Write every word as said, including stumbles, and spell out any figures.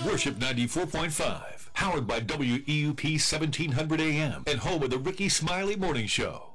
Worship ninety-four point five, powered by W E U P seventeen hundred A M, and home of the Ricky Smiley Morning Show.